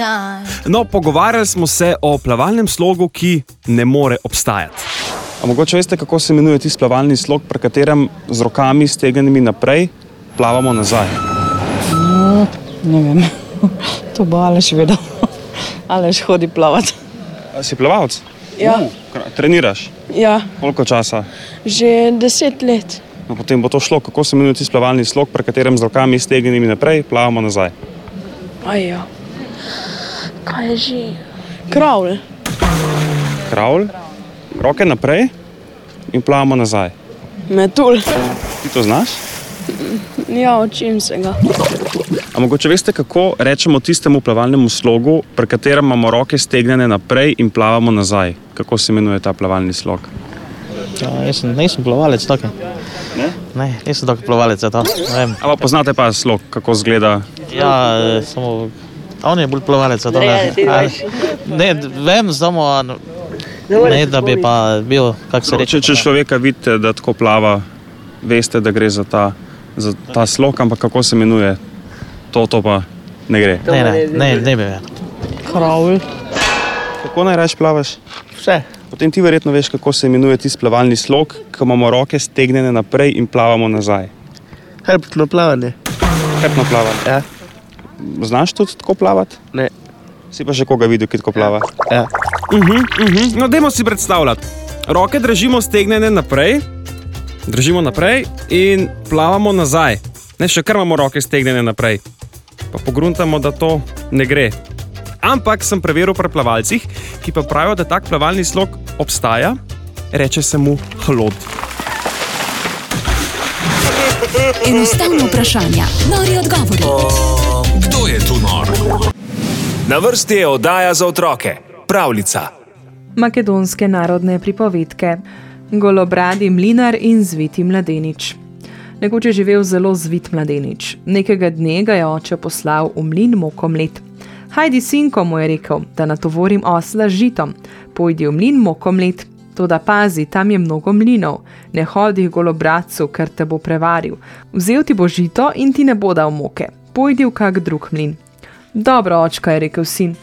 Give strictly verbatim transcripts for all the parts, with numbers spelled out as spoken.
No, pogovarjali smo se o plavalnem slogu, ki ne more obstajati. A mogoče veste, kako se imenuje tisti plavalni slog, pri katerem z rokami stegnjenimi naprej plavamo nazaj? No, ne vem. To bo Aleš vedel. Aleš hodi plavati. A si plavalec? Ja. Uh, treniraš? Ja. Koliko časa? Že deset let. No, potem bo to šlo, kako se imenuje tisti plavalni slog, pri katerem z rokami stegnjenimi naprej plavamo nazaj. Aj ja. Kaj je že? Kravl. Kravl? Roke naprej in plavamo nazaj. Metul. Ti to znaš? Ja, učim se ga. A mogoče veste, kako rečemo tistemu plavalnemu slogu, pri katerem imamo roke stegnjene naprej in plavamo nazaj? Kako se imenuje ta plavalni slog? Ja, jaz nisem plavalec tako. Ne? Ne, nisem tako plavalec za to. Ne vem. Ampak poznate pa slog, kako izgleda? Ja, samo... On je bolj plavalec za to. Ne, ne, vem, samo... Ne, da bi pa bil, kako se reče. Če, če človeka vidite, da tako plava, veste, da gre za ta, za ta slog, ampak kako se imenuje? To, to pa ne gre. Ne, ne, ne, ne bi vedel. Kravl. Kako naj rajš plavaš? Vse. Potem ti verjetno veš, kako se imenuje tisti plavalni slog, ko imamo roke stegnjene naprej in plavamo nazaj. Hrbtno plavanje. Hrbtno plavanje? Ja. Znaš tudi tako plavati? Ne. Si pa še koga videl, ki tako plava? Ja. Uh-huh, uh-huh. No, dajmo si predstavljati. Roke držimo stegnjene naprej, držimo naprej in plavamo nazaj. Ne, še kar imamo roke stegnjene naprej. Pa pogruntamo, da to ne gre. Ampak sem preveril pri plavalcih, ki pa pravijo, da tak plavalni slog obstaja, reče se mu hlod. Enostavno vprašanja, nori odgovori. O, kdo je tu nor? Na vrsti je oddaja za otroke. Pravljica. Makedonske narodne pripovedke. Golobradi mlinar in zviti mladenič. Nekoč je živel zelo zvit mladenič. Nekega dne ga je oče poslal v mlin moko mlet. Hajdi, sinko, mu je rekel, da natovorim osla z žitom. Pojdi v mlin moko mlet. Toda pazi, tam je mnogo mlinov. Ne hodi k golobradcu, ker te bo prevaril. Vzel ti bo žito in ti ne bo dal moke. Pojdi v kak drug mlin. Dobro, očka, je rekel sin.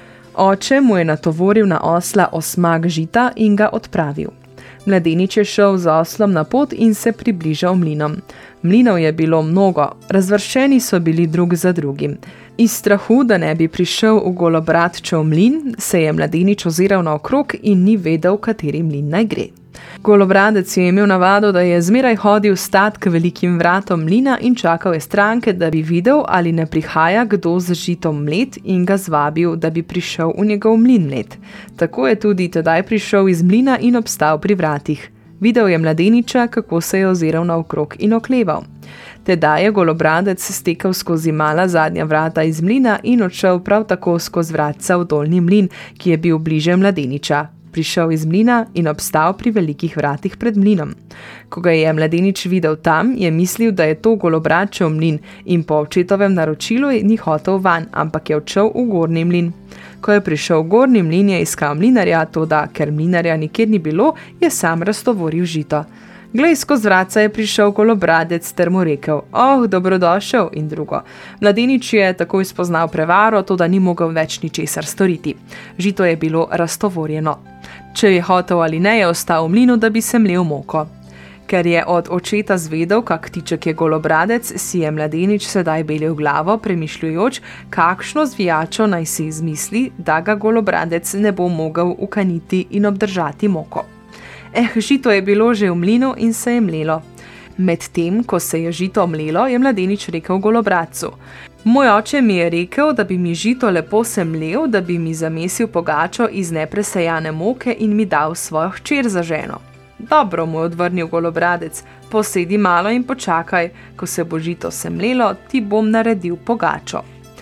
Oče mu je natovoril na osla osmak žita in ga odpravil. Mladenič je šel z oslom na pot in se približal mlinom. Mlinov je bilo mnogo, razvrščeni so bili drug za drugim. Iz strahu, da ne bi prišel v golobradčev mlin, se je mladenič oziral naokrog in ni vedel, kateri mlin naj gre. Golobradec je imel navado, da je zmeraj hodil stat k velikim vratom mlina in čakal je stranke, da bi videl, ali ne prihaja kdo z žitom mlet in ga zvabil, da bi prišel v njegov mlin mlet. Tako je tudi tedaj prišel iz mlina in obstal pri vratih. Videl je mladeniča, kako se je oziral naokrog in okleval. Tedaj je golobradec stekel skozi mala zadnja vrata iz mlina in odšel prav tako skozi vratca v dolni mlin, ki je bil bliže mladeniča. Prišel iz mlina in obstal pri velikih vratih pred mlinom. Ko ga je mladenič videl tam, je mislil, da je to golobradčev mlin in po očetovem naročilu ni hotel van, ampak je odšel v gornji mlin. Ko je prišel v gornji mlin, je iskal mlinarja, toda ker mlinarja nikjer ni bilo, je sam raztovoril žito. Glej, skozi vratca je prišel golobradec ter mu rekel, oh, dobrodošel in drugo. Mladenič je takoj spoznal prevaro, toda ni mogel več ničesar storiti. Žito je bilo raztovorjeno. Če je hotel ali ne, je ostal v mlinu, da bi se mlel moko. Ker je od očeta zvedel, kak tiček je golobradec, si je mladenič sedaj belil glavo, premišljujoč, kakšno zvijačo naj si izmisli, da ga golobradec ne bo mogel ukaniti in obdržati moko. Eh, žito je bilo že v mlinu in se je mlelo. Medtem, ko se je žito mlelo, je mladenič rekel golobradcu. Moj oče mi je rekel, da bi mi žito lepo se mlel, da bi mi zamesil pogačo iz nepresejane moke in mi dal svojo hčer za ženo. Dobro, mu je odvrnil golobradec, posedi malo in počakaj, ko se bo žito se mlelo, ti bom naredil pogačo.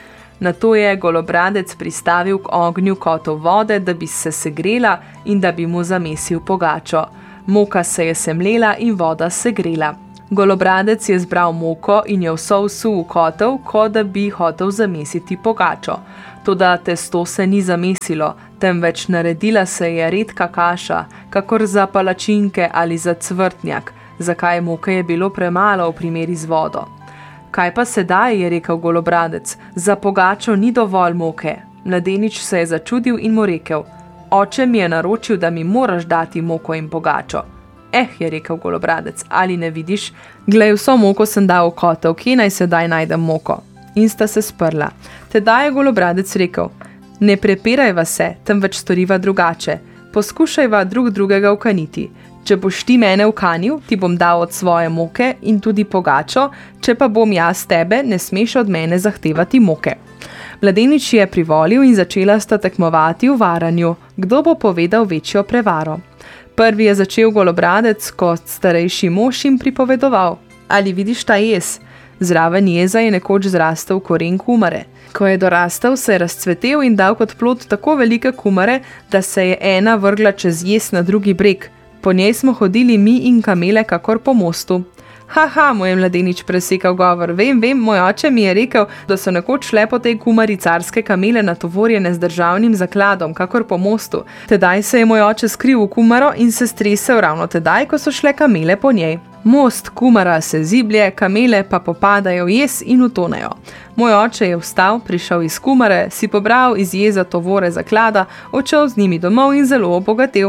Nato je golobradec pristavil k ognju kotov vode, da bi se segrela in da bi mu zamesil pogačo. Moka se je semlela in voda segrela. Golobradec je zbral moko in jo vso vsul v kotel, kot da bi hotel zamesiti pogačo. Toda testo se ni zamesilo, temveč naredila se je redka kaša, kakor za palačinke ali za cvrtnjak, zakaj moke je bilo premalo v primeri z vodo. Kaj pa sedaj, je rekel golobradec, za pogačo ni dovolj moke. Mladenič se je začudil in mu rekel: Oče mi je naročil, da mi moraš dati moko in pogačo. Eh, je rekel Golobradec, ali ne vidiš? Glej, vso moko sem dal v kotel, kje naj sedaj najdem moko? In sta se sprla. Tedaj je Golobradec rekel: Ne prepirajva se, temveč storiva drugače. Poskušajva drug drugega ukaniti. Če boš ti mene ukanil, ti bom dal od svoje moke in tudi pogačo, če pa bom jaz tebe, ne smeš od mene zahtevati moke. Mladenič je privolil in začela sta tekmovati v varanju, kdo bo povedal večjo prevaro. Prvi je začel Golobradec, kot starejši mož jim pripovedoval: Ali vidiš ta jez? Zraven jeza je nekoč zrastel koren kumare. Ko je dorastel, se je razcvetel in dal kot plod tako velike kumare, da se je ena vrgla čez jez na drugi breg. Po njej smo hodili mi in kamele kakor po mostu. Haha, mu je mladenič presekal govor. Vem, vem, moj oče mi je rekel, da so nekoč šle po tej kumari carske kamele natovorjene z državnim zakladom, kakor po mostu. Tedaj se je moj oče skril v kumaro in se stresel ravno tedaj, ko so šle kamele po njej. Most kumara se ziblje, kamele pa popadajo v jez in utonejo. Moj oče je vstal, prišel iz kumare, si pobral iz jeza tovore zaklada, odšel z njimi domov in zelo obogatel.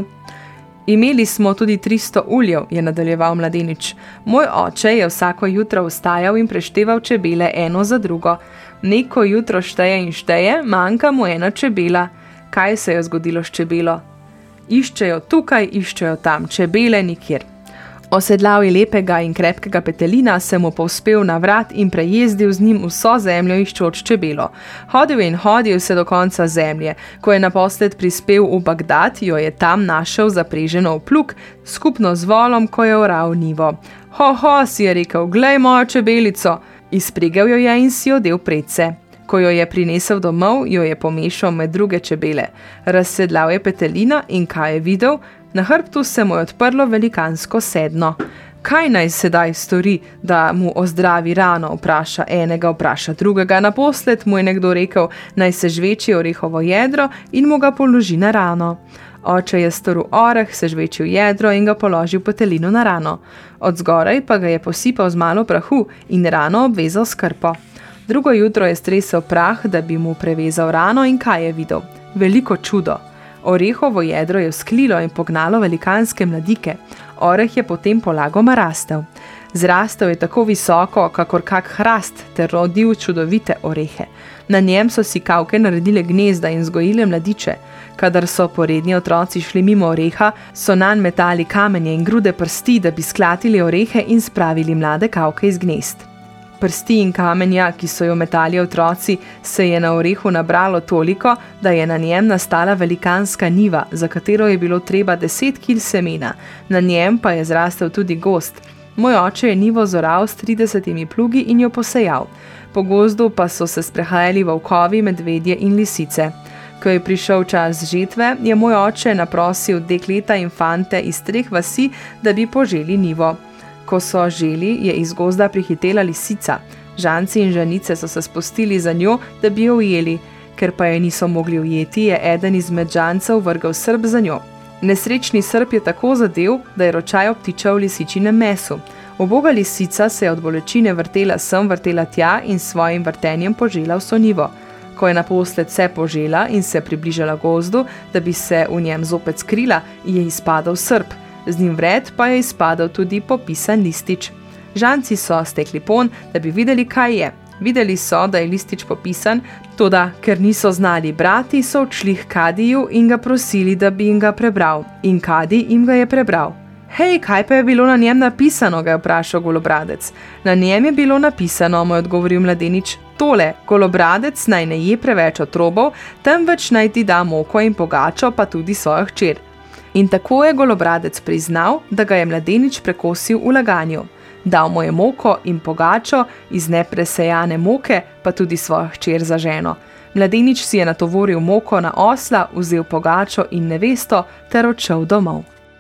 Imeli smo tudi tristo uljev, je nadaljeval mladenič. Moj oče je vsako jutro vstajal in prešteval čebele eno za drugo. Neko jutro šteje in šteje, manjka mu ena čebela. Kaj se je zgodilo s čebelo? Iščejo tukaj, iščejo tam, čebele nikjer. Osedlal je lepega in krepkega petelina, se mu povspel na vrat in prejezdil z njim vso zemljo iščoč čebelo. Hodil in hodil se do konca zemlje. Ko je naposled prispel v Bagdad, jo je tam našel zapreženo v plug, skupno z volom, ko je oral nivo. Ho, ho, si je rekel, glej mojo čebelico. Izpregel jo je in si odel predse. Ko jo je prinesel domov, jo je pomešal med druge čebele. Razsedlal je petelina in kaj je videl? Na hrbtu se mu je odprlo velikansko sedno. Kaj naj sedaj stori, da mu ozdravi rano, vpraša enega, vpraša drugega. Naposled mu je nekdo rekel, naj se žveči orehovo jedro in mu ga položi na rano. Oče je storil oreh, se žvečil jedro in ga položil petelinu na rano. Od zgoraj pa ga je posipal z malo prahu in rano obvezal s krpo. Drugo jutro je stresel prah, da bi mu prevezal rano in kaj je videl? Veliko čudo. Orehovo jedro je vzklilo in pognalo velikanske mladike. Oreh je potem polagoma rastel. Zrastel je tako visoko, kakor kak hrast, ter rodil čudovite orehe. Na njem so si kavke naredile gnezda in zgojile mladiče. Kadar so poredni otroci šli mimo oreha, so nanj metali kamenje in grude prsti, da bi sklatili orehe in spravili mlade kavke iz gnezd. Prsti in kamenja, ki so jo metali otroci, se je na orehu nabralo toliko, da je na njem nastala velikanska njiva, za katero je bilo treba deset kil semena. Na njem pa je zrastel tudi gozd. Moj oče je njivo zoral s tridesetimi plugi in jo posejal. Po gozdu pa so se sprehajali volkovi, medvedje in lisice. Ko je prišel čas žetve, je moj oče naprosil dekleta in fante iz treh vasi, da bi poželi njivo. Ko so želi, je iz gozda prihitela lisica. Žanci in žanice so se spustili za njo, da bi jo ujeli. Ker pa je niso mogli ujeti, je eden izmed žancev vrgel srp za njo. Nesrečni srp je tako zadev, da je ročaj obtičal v lisičinem mesu. Uboga lisica se je od bolečine vrtela sem, vrtela tja in svojim vrtenjem požela vso njivo. Ko je naposled vse požela in se približala gozdu, da bi se v njem zopet skrila, je izpadel srp. Z njim vred pa je izpadel tudi popisan listič. Žanci so stekli pon, da bi videli, kaj je. Videli so, da je listič popisan, toda ker niso znali brati, so odšli k kadiju in ga prosili, da bi jim ga prebral. In kadij jim ga je prebral. Hej, kaj pa je bilo na njem napisano, ga je vprašal Golobradec. Na njem je bilo napisano, mu je odgovoril mladenič, tole, Golobradec naj ne je preveč otrobov, temveč naj ti da moko in pogačo, pa tudi svojo hčer. In tako je Golobradec priznal, da ga je mladenič prekosil v laganju. Dal mu je moko in pogačo iz nepresejane moke, pa tudi svojo hčer za ženo. Mladenič si je natovoril moko na osla, vzel pogačo in nevesto ter odšel domov.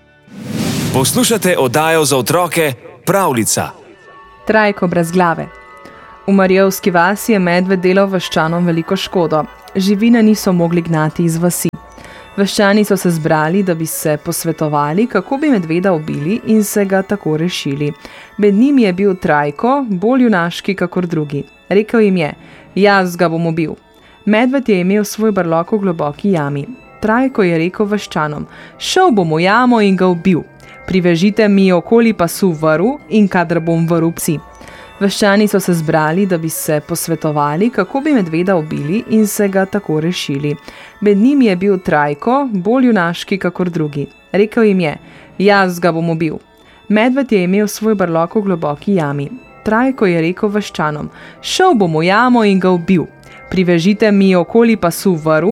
Poslušate oddajo za otroke Pravljica. Trajko brez glave. V Marjevski vasi je medved delal vaščanom veliko škodo. Živine niso mogli gnati iz vasi. Vaščani so se zbrali, da bi se posvetovali, kako bi medveda ubili in se ga tako rešili. Med njimi je bil Trajko, bolj junaški kakor drugi. Rekel jim je, jaz ga bom ubil. Medved je imel svoj brlog v globoki jami. Trajko je rekel vaščanom: šel bom v jamo in ga ubil. Privežite mi okoli pasu vrv in kadar bom vrv psi. Vaščani so se zbrali, da bi se posvetovali, kako bi medveda ubili in se ga tako rešili. Med njimi je bil Trajko, bolj junaški kakor drugi. Rekel jim je: jaz ga bom ubil. Medved je imel svoj brlog v globoki jami. Trajko je rekel vaščanom: šel bom v jamo in ga ubil. Privežite mi okoli pasu vrv